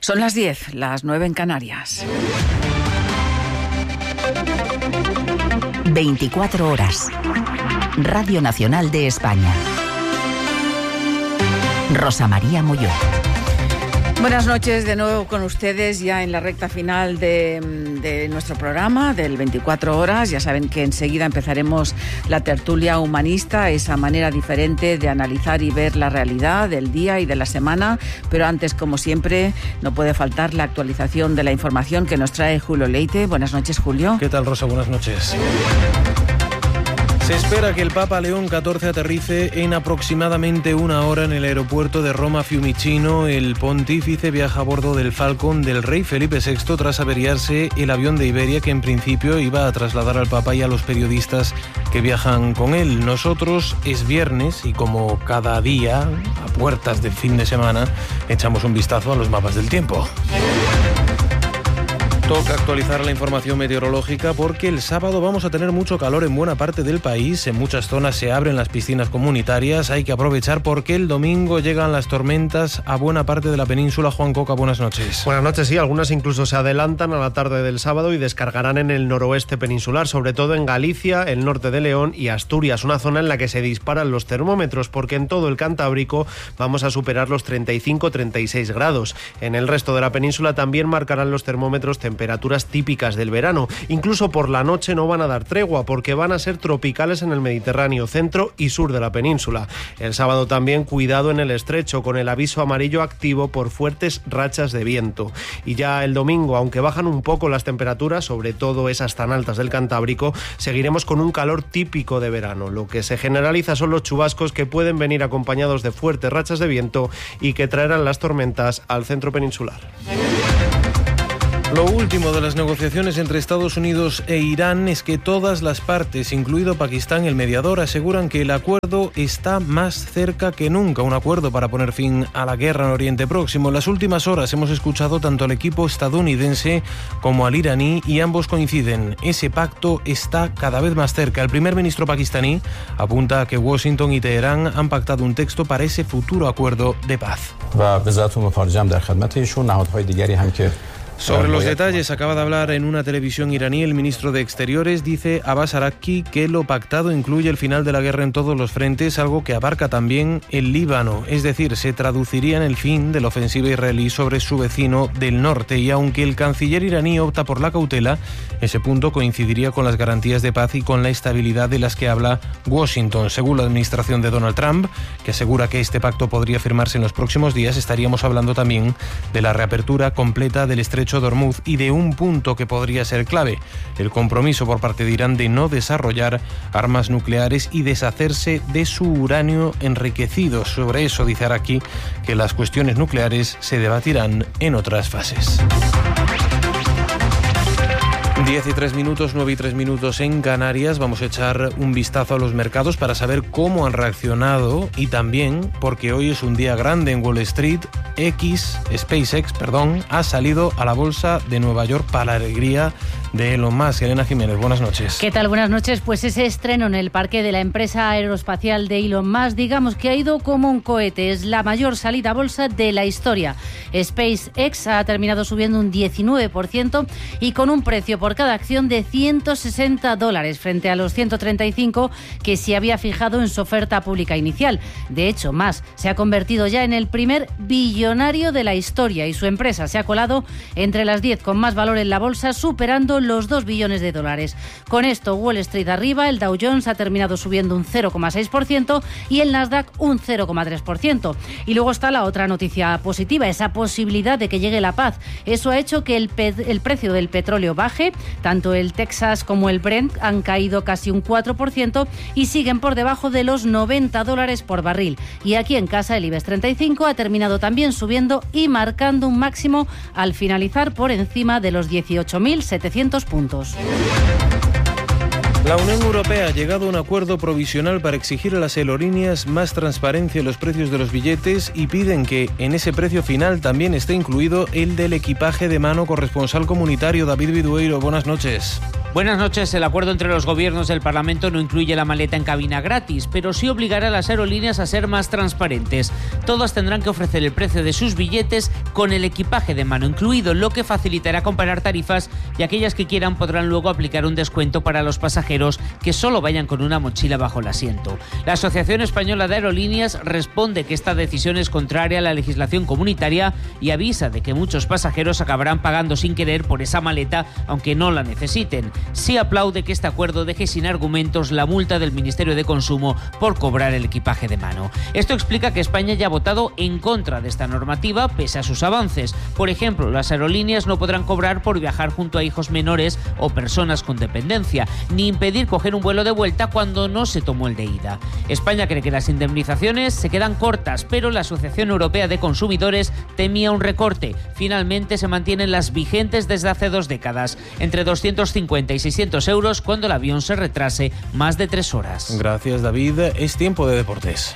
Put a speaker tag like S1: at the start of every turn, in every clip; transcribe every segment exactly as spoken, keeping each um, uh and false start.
S1: Son las diez, las nueve en Canarias.
S2: veinticuatro horas. Radio Nacional de España. Rosa María Molló.
S1: Buenas noches de nuevo con ustedes ya en la recta final de, de nuestro programa del veinticuatro horas. Ya saben que enseguida empezaremos la tertulia humanista, esa manera diferente de analizar y ver la realidad del día y de la semana. Pero antes, como siempre, no puede faltar la actualización de la información que nos trae Julio Leite. Buenas noches, Julio.
S3: ¿Qué tal, Rosa? Buenas noches. Se espera que el Papa León catorce aterrice en aproximadamente una hora en el aeropuerto de Roma Fiumicino. El pontífice viaja a bordo del Falcon del rey Felipe sexto tras averiarse el avión de Iberia que en principio iba a trasladar al Papa y a los periodistas que viajan con él. Nosotros es viernes y como cada día, a puertas del fin de semana, echamos un vistazo a los mapas del tiempo. Toca actualizar la información meteorológica porque el sábado vamos a tener mucho calor en buena parte del país. En muchas zonas se abren las piscinas comunitarias. Hay que aprovechar porque el domingo llegan las tormentas a buena parte de la península. Juan Coca, buenas noches.
S4: Buenas noches, sí. Algunas incluso se adelantan a la tarde del sábado y descargarán en el noroeste peninsular, sobre todo en Galicia, el norte de León y Asturias, una zona en la que se disparan los termómetros porque en todo el Cantábrico vamos a superar los treinta y cinco a treinta y seis grados. En el resto de la península también marcarán los termómetros temperaturas típicas del verano. Incluso por la noche no van a dar tregua porque van a ser tropicales en el Mediterráneo, centro y sur de la península. El sábado también cuidado en el estrecho con el aviso amarillo activo por fuertes rachas de viento. Y ya el domingo, aunque bajan un poco las temperaturas, sobre todo esas tan altas del Cantábrico, seguiremos con un calor típico de verano. Lo que se generaliza son los chubascos que pueden venir acompañados de fuertes rachas de viento y que traerán las tormentas al centro peninsular.
S3: Lo último de las negociaciones entre Estados Unidos e Irán es que todas las partes, incluido Pakistán, el mediador, aseguran que el acuerdo está más cerca que nunca, un acuerdo para poner fin a la guerra en Oriente Próximo. En las últimas horas hemos escuchado tanto al equipo estadounidense como al iraní y ambos coinciden. Ese pacto está cada vez más cerca. El primer ministro pakistaní apunta a que Washington y Teherán han pactado un texto para ese futuro acuerdo de paz. Sobre los detalles acaba de hablar en una televisión iraní el ministro de Exteriores. Dice Abbas Araghchi que lo pactado incluye el final de la guerra en todos los frentes, algo que abarca también el Líbano. Es decir, se traduciría en el fin de la ofensiva israelí sobre su vecino del norte. Y aunque el canciller iraní opta por la cautela, ese punto coincidiría con las garantías de paz y con la estabilidad de las que habla Washington. Según la administración de Donald Trump, que asegura que este pacto podría firmarse en los próximos días, estaríamos hablando también de la reapertura completa del estrecho de Hormuz y de un punto que podría ser clave: el compromiso por parte de Irán de no desarrollar armas nucleares y deshacerse de su uranio enriquecido. Sobre eso dice Araghchi que las cuestiones nucleares se debatirán en otras fases. diez y tres minutos, nueve y tres minutos en Canarias. Vamos a echar un vistazo a los mercados para saber cómo han reaccionado y también porque hoy es un día grande en Wall Street. X, SpaceX, perdón, ha salido a la bolsa de Nueva York para la alegría de Elon Musk. Elena Jiménez, buenas noches.
S5: ¿Qué tal? Buenas noches. Pues ese estreno en el parque de la empresa aeroespacial de Elon Musk, digamos que ha ido como un cohete. Es la mayor salida a bolsa de la historia. SpaceX ha terminado subiendo un diecinueve por ciento y con un precio por cada acción de ciento sesenta dólares frente a los ciento treinta y cinco que se había fijado en su oferta pública inicial. De hecho, Musk se ha convertido ya en el primer billonario de la historia y su empresa se ha colado entre las diez con más valor en la bolsa, superando los dos billones de dólares. Con esto, Wall Street arriba, el Dow Jones ha terminado subiendo un cero coma seis por ciento y el Nasdaq un cero coma tres por ciento. Y luego está la otra noticia positiva, esa posibilidad de que llegue la paz. Eso ha hecho que el, pe- el precio del petróleo baje. Tanto el Texas como el Brent han caído casi un cuatro por ciento y siguen por debajo de los noventa dólares por barril. Y aquí en casa el IBEX treinta y cinco ha terminado también subiendo y marcando un máximo al finalizar por encima de los dieciocho mil setecientos puntos.
S3: La Unión Europea ha llegado a un acuerdo provisional para exigir a las aerolíneas más transparencia en los precios de los billetes y piden que en ese precio final también esté incluido el del equipaje de mano. Corresponsal comunitario David Vidueiro, buenas noches.
S6: Buenas noches. El acuerdo entre los gobiernos del Parlamento no incluye la maleta en cabina gratis, pero sí obligará a las aerolíneas a ser más transparentes. Todas tendrán que ofrecer el precio de sus billetes con el equipaje de mano incluido, lo que facilitará comparar tarifas, y aquellas que quieran podrán luego aplicar un descuento para los pasajeros que solo vayan con una mochila bajo el asiento. La Asociación Española de Aerolíneas responde que esta decisión es contraria a la legislación comunitaria y avisa de que muchos pasajeros acabarán pagando sin querer por esa maleta, aunque no la necesiten. Sí aplaude que este acuerdo deje sin argumentos la multa del Ministerio de Consumo por cobrar el equipaje de mano. Esto explica que España ya ha votado en contra de esta normativa, pese a sus avances. Por ejemplo, las aerolíneas no podrán cobrar por viajar junto a hijos menores o personas con dependencia, ni impedir coger un vuelo de vuelta cuando no se tomó el de ida. España cree que las indemnizaciones se quedan cortas, pero la Asociación Europea de Consumidores temía un recorte. Finalmente se mantienen las vigentes desde hace dos décadas, entre doscientos cincuenta y seiscientos euros cuando el avión se retrase más de tres horas.
S3: Gracias, David. Es tiempo de deportes.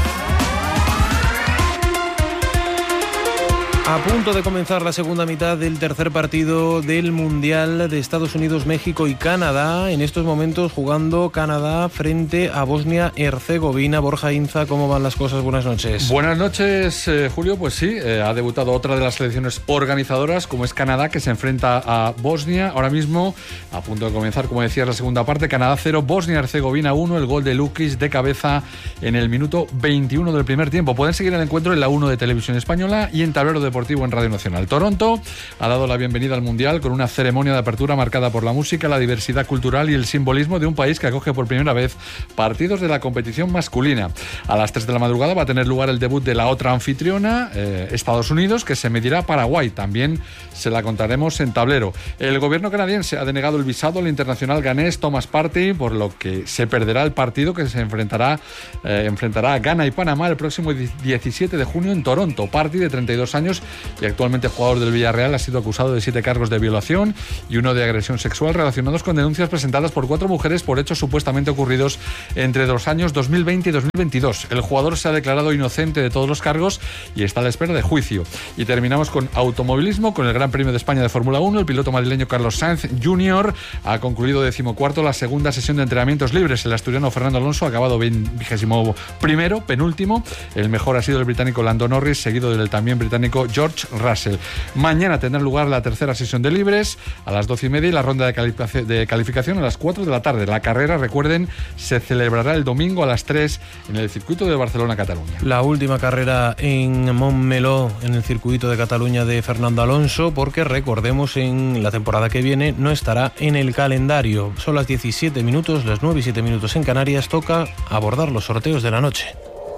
S3: A punto de comenzar la segunda mitad del tercer partido del Mundial de Estados Unidos, México y Canadá. En estos momentos jugando Canadá frente a Bosnia-Herzegovina. Borja Inza, ¿cómo van las cosas? Buenas noches.
S7: Buenas noches, eh, Julio. Pues sí, eh, ha debutado otra de las selecciones organizadoras, como es Canadá, que se enfrenta a Bosnia. Ahora mismo, a punto de comenzar, como decías, la segunda parte. Canadá cero, Bosnia-Herzegovina uno. El gol de Lukic de cabeza en el minuto veintiuno del primer tiempo. Pueden seguir el encuentro en la uno de Televisión Española y en Tablero de Deportivo en Radio Nacional. Toronto ha dado la bienvenida al Mundial con una ceremonia de apertura marcada por la música, la diversidad cultural y el simbolismo de un país que acoge por primera vez partidos de la competición masculina. A las tres de la madrugada va a tener lugar el debut de la otra anfitriona, eh, Estados Unidos, que se medirá a Paraguay. También se la contaremos en Tablero. El gobierno canadiense ha denegado el visado al internacional ganés Thomas Partey, por lo que se perderá el partido que se enfrentará, eh, enfrentará a Ghana y Panamá el próximo diecisiete de junio en Toronto. Partey, de treinta y dos años y actualmente jugador del Villarreal, ha sido acusado de siete cargos de violación y uno de agresión sexual relacionados con denuncias presentadas por cuatro mujeres por hechos supuestamente ocurridos entre los años dos mil veinte y dos mil veintidós. El jugador se ha declarado inocente de todos los cargos y está a la espera de juicio. Y terminamos con automovilismo, con el Gran Premio de España de Fórmula uno. El piloto madrileño Carlos Sainz junior ha concluido decimocuarto la segunda sesión de entrenamientos libres. El asturiano Fernando Alonso ha acabado vigésimo primero, penúltimo. El mejor ha sido el británico Lando Norris, seguido del también británico George Russell. Mañana tendrá lugar la tercera sesión de libres a las doce y media y la ronda de, calific- de calificación a las cuatro de la tarde. La carrera, recuerden, se celebrará el domingo a las tres en el circuito de Barcelona-Cataluña.
S3: La última carrera en Montmeló, en el circuito de Cataluña de Fernando Alonso, porque recordemos, en la temporada que viene no estará en el calendario. Son las diecisiete minutos, las nueve y siete minutos en Canarias. Toca abordar los sorteos de la noche.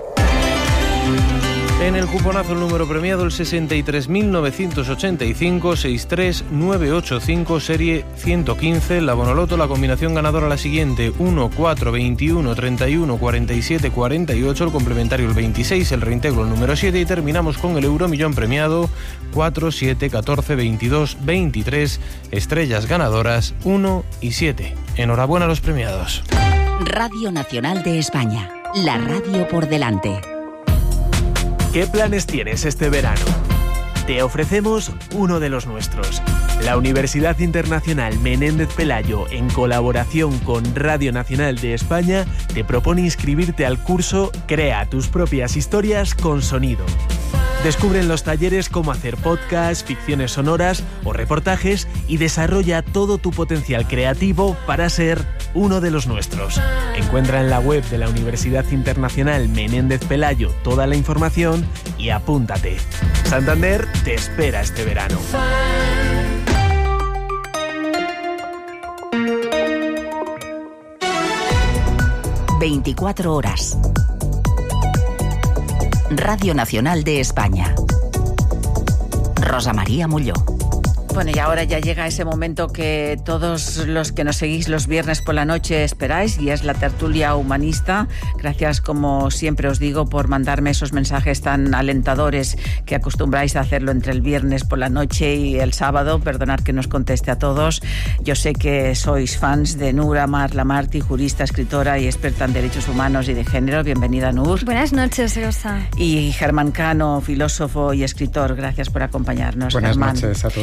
S3: En el cuponazo, el número premiado, el sesenta y tres mil novecientos ochenta y cinco, sesenta y tres mil novecientos ochenta y cinco, serie ciento quince. La Bonoloto, la combinación ganadora la siguiente: uno, cuatro, veintiuno, treinta y uno, cuarenta y siete, cuarenta y ocho, el complementario el veintiséis, el reintegro el número siete, y terminamos con el euromillón premiado cuatro, siete, catorce, veintidós, veintitrés, estrellas ganadoras uno y siete. Enhorabuena a los premiados.
S2: Radio Nacional de España, la radio por delante.
S8: ¿Qué planes tienes este verano? Te ofrecemos uno de los nuestros. La Universidad Internacional Menéndez Pelayo, en colaboración con Radio Nacional de España, te propone inscribirte al curso Crea tus propias historias con sonido. Descubre en los talleres cómo hacer podcasts, ficciones sonoras o reportajes y desarrolla todo tu potencial creativo para ser uno de los nuestros. Encuentra en la web de la Universidad Internacional Menéndez Pelayo toda la información y apúntate. Santander te espera este verano.
S2: veinticuatro horas. Radio Nacional de España. Rosa María Molló.
S1: Bueno, y ahora ya llega ese momento que todos los que nos seguís los viernes por la noche esperáis, y es la tertulia humanista. Gracias, como siempre os digo, por mandarme esos mensajes tan alentadores que acostumbráis a hacerlo entre el viernes por la noche y el sábado. Perdonad que nos conteste a todos. Yo sé que sois fans de Nur Amar Lamarty, jurista, escritora y experta en derechos humanos y de género. Bienvenida, Nur.
S9: Buenas noches, Rosa.
S1: Y Germán Cano, filósofo y escritor. Gracias por acompañarnos,
S10: Buenas
S1: Germán.
S10: noches a todos y a todas.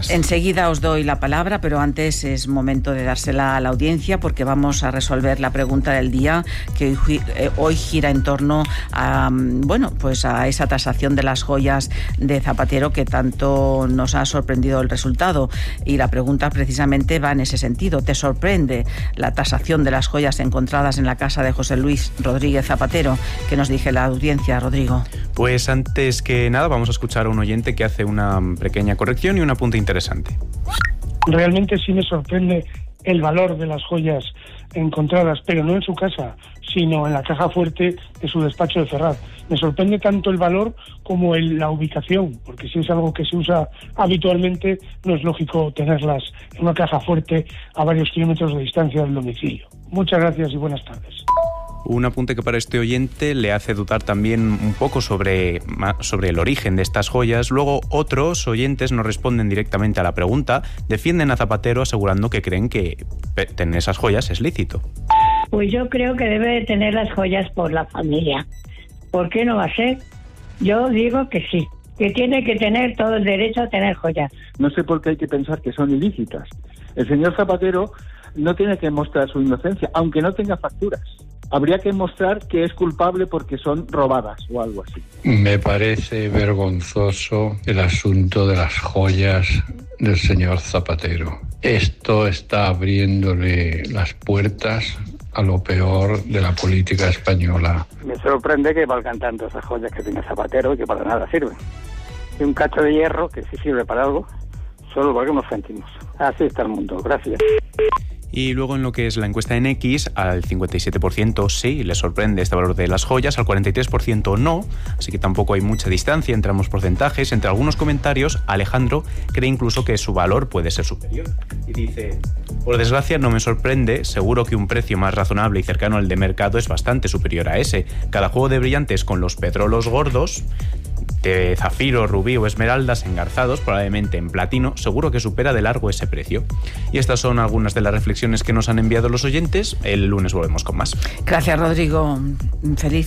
S9: gracias.
S1: Enseguida os doy la palabra, pero antes es momento de dársela a la audiencia porque vamos a resolver la pregunta del día que hoy, eh, hoy gira en torno a, bueno, pues a esa tasación de las joyas de Zapatero que tanto nos ha sorprendido el resultado. Y la pregunta precisamente va en ese sentido. ¿Te sorprende la tasación de las joyas encontradas en la casa de José Luis Rodríguez Zapatero? ¿Qué nos dije la audiencia, Rodrigo?
S9: Pues antes que nada vamos a escuchar a un oyente que hace una pequeña corrección y un apunte interesante.
S10: Realmente sí me sorprende el valor de las joyas encontradas, pero no en su casa, sino en la caja fuerte de su despacho de Ferraz. Me sorprende tanto el valor como el, la ubicación, porque si es algo que se usa habitualmente, no es lógico tenerlas en una caja fuerte a varios kilómetros de distancia del domicilio. Muchas gracias y buenas tardes.
S9: Un apunte que para este oyente le hace dudar también un poco sobre, sobre el origen de estas joyas. Luego otros oyentes no responden directamente a la pregunta, defienden a Zapatero asegurando que creen que tener esas joyas es lícito.
S11: Pues yo creo que debe de tener las joyas por la familia. ¿Por qué no va a ser? Yo digo que sí, que tiene que tener todo el derecho a tener joyas.
S12: No sé por qué hay que pensar que son ilícitas. El señor Zapatero no tiene que mostrar su inocencia, aunque no tenga facturas. Habría que mostrar que es culpable porque son robadas o algo así.
S13: Me parece vergonzoso el asunto de las joyas del señor Zapatero. Esto está abriéndole las puertas a lo peor de la política española.
S14: Me sorprende que valgan tanto esas joyas que tiene Zapatero y que para nada sirven. Y un cacho de hierro que sí sirve para algo, solo valga unos céntimos. Así está el mundo. Gracias.
S9: Y luego en lo que es la encuesta en X, al cincuenta y siete por ciento sí le sorprende este valor de las joyas, al cuarenta y tres por ciento no, así que tampoco hay mucha distancia entre ambos porcentajes. Entre algunos comentarios, Alejandro cree incluso que su valor puede ser superior. Y dice: por desgracia no me sorprende, seguro que un precio más razonable y cercano al de mercado es bastante superior a ese. Cada juego de brillantes con los pedrolos gordos, de zafiro, rubí o esmeraldas engarzados, probablemente en platino, seguro que supera de largo ese precio. Y estas son algunas de las reflexiones que nos han enviado los oyentes. El lunes volvemos con más.
S1: Gracias, Rodrigo. Feliz